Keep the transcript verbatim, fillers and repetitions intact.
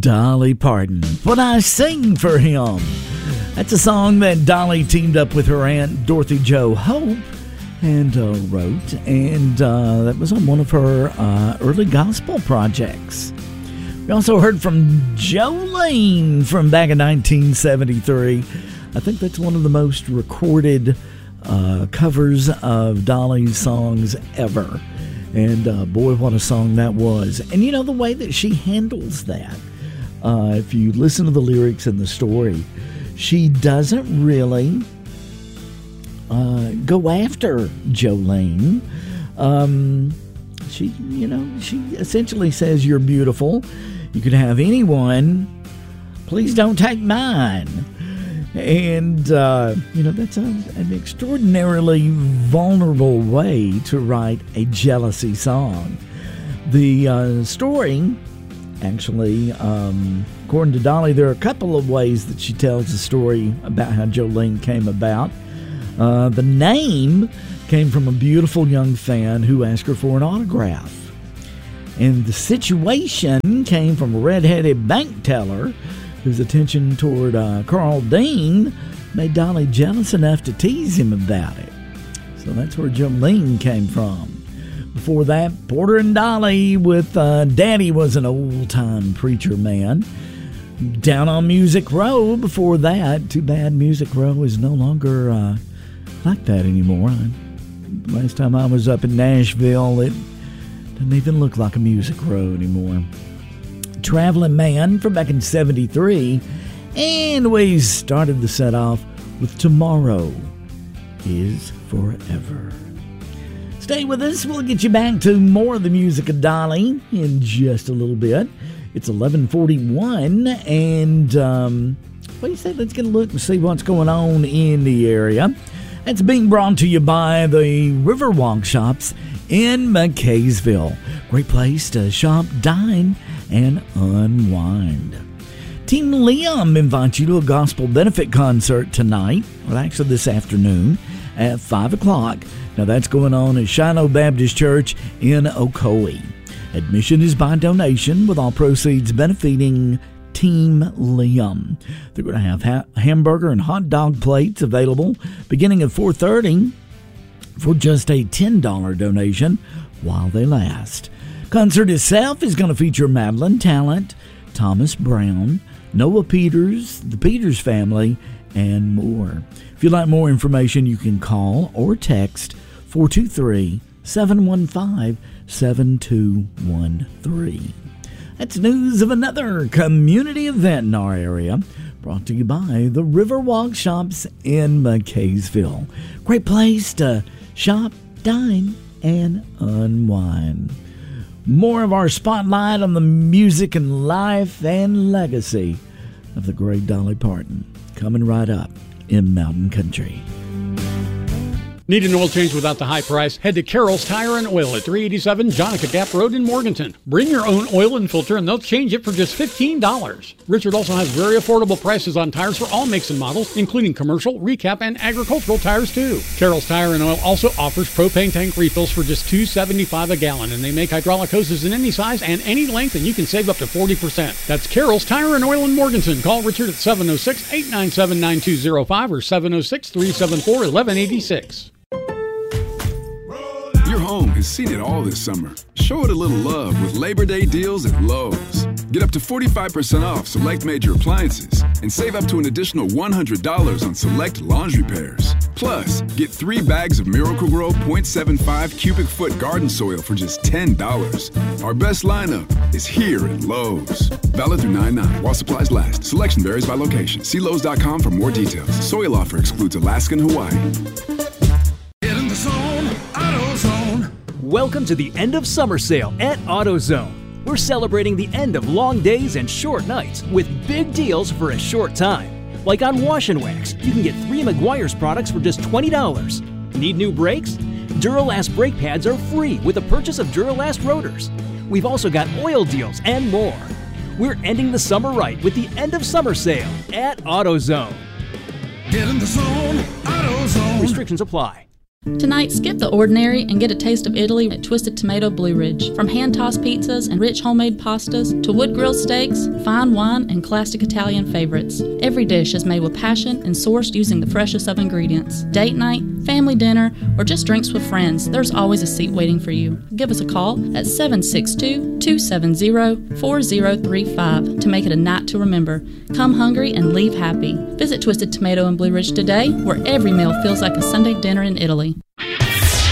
Dolly Parton, When I Sing for Him. That's a song that Dolly teamed up with her aunt Dorothy Jo Hope and uh, wrote, and uh, that was on one of her uh, early gospel projects. We also heard from Jolene from back in nineteen seventy-three. I think that's one of the most recorded uh, covers of Dolly's songs ever. And uh, boy, what a song that was. And you know, the way that she handles that, uh, if you listen to the lyrics and the story, she doesn't really uh, go after Jolene. Um, she, you know, she essentially says, "You're beautiful. You can have anyone. Please don't take mine." And, uh, you know, that's a, an extraordinarily vulnerable way to write a jealousy song. The uh, story, actually, um, according to Dolly, there are a couple of ways that she tells the story about how Jolene came about. Uh, the name came from a beautiful young fan who asked her for an autograph. And the situation came from a red-headed bank teller whose attention toward uh, Carl Dean made Dolly jealous enough to tease him about it. So that's where Jolene came from. Before that, Porter and Dolly with uh, Daddy Was an Old-Time Preacher Man. Down on Music Row before that. Too bad Music Row is no longer uh, like that anymore. Last time I was up in Nashville, it doesn't even look like a Music Row anymore. Traveling Man from back in seventy-three, and we started the set off with Tomorrow is Forever. Stay with us. We'll get you back to more of the music of Dolly in just a little bit. It's eleven forty-one, and um, what do you say? Let's get a look and see what's going on in the area. It's being brought to you by the Riverwalk Shops in McKaysville. Great place to shop, dine, and unwind. Team Liam invites you to a gospel benefit concert tonight, well, actually this afternoon at five o'clock. Now that's going on at Shiloh Baptist Church in Ocoee. Admission is by donation, with all proceeds benefiting Team Liam. They're going to have ha- hamburger and hot dog plates available beginning at four thirty for just a ten dollars donation while they last. Concert itself is going to feature Madeline Talent, Thomas Brown, Noah Peters, the Peters family, and more. If you'd like more information, you can call or text four two three, seven one five, seven two one three. That's news of another community event in our area, brought to you by the Riverwalk Shops in McKaysville. Great place to shop, dine, and unwind. More of our spotlight on the music and life and legacy of the great Dolly Parton coming right up in Mountain Country. Need an oil change without the high price? Head to Carroll's Tire and Oil at three eighty-seven Jonica Gap Road in Morganton. Bring your own oil and filter and they'll change it for just fifteen dollars. Richard also has very affordable prices on tires for all makes and models, including commercial, recap, and agricultural tires too. Carroll's Tire and Oil also offers propane tank refills for just two dollars and seventy-five cents a gallon, and they make hydraulic hoses in any size and any length, and you can save up to forty percent. That's Carroll's Tire and Oil in Morganton. Call Richard at seven oh six, eight nine seven, nine two oh five or seven oh six, three seven four, one one eight six. Your home has seen it all this summer. Show it a little love with Labor Day deals at Lowe's. Get up to forty-five percent off select major appliances and save up to an additional one hundred dollars on select laundry pairs. Plus, get three bags of Miracle-Gro point seven five cubic foot garden soil for just ten dollars. Our best lineup is here at Lowe's. Valid through nine nine while supplies last. Selection varies by location. See Lowe's dot com for more details. Soil offer excludes Alaska and Hawaii. Welcome to the end of summer sale at AutoZone. We're celebrating the end of long days and short nights with big deals for a short time. Like on Wash and Wax, you can get three Meguiar's products for just twenty dollars. Need new brakes? Duralast brake pads are free with the purchase of Duralast rotors. We've also got oil deals and more. We're ending the summer right with the end of summer sale at AutoZone. Get in the zone, AutoZone. Restrictions apply. Tonight, skip the ordinary and get a taste of Italy at Twisted Tomato Blue Ridge. From hand-tossed pizzas and rich homemade pastas to wood-grilled steaks, fine wine, and classic Italian favorites, every dish is made with passion and sourced using the freshest of ingredients. Date night, family dinner, or just drinks with friends, there's always a seat waiting for you. Give us a call at seven six two, two seven zero, four zero three five to make it a night to remember. Come hungry and leave happy. Visit Twisted Tomato in Blue Ridge today, where every meal feels like a Sunday dinner in Italy.